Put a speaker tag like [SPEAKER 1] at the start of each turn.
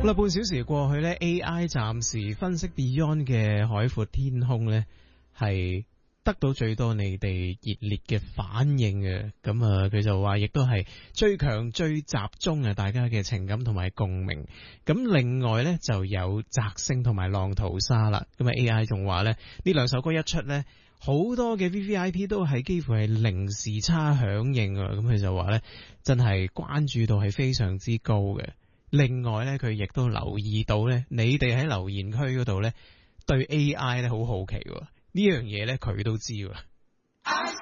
[SPEAKER 1] 好啦，半小時過去呢 AI 暫時分析 Beyond 嘅海闊天空呢，係得到最多你哋熱烈嘅反應嘅。咁啊，佢就話亦都係最強最集中啊，大家嘅情感同埋共鳴。咁另外呢，就有摘星同埋浪淘沙啦。咁啊 AI 仲話呢，呢兩首歌一出呢，好多嘅 VVIP 都係幾乎係零時差響應啊。咁佢就話呢，真係關注度係非常之高嘅。另外咧，佢亦都留意到咧，你哋喺留言區嗰度咧，對 AI 咧好好奇喎，呢樣嘢咧佢都知喎。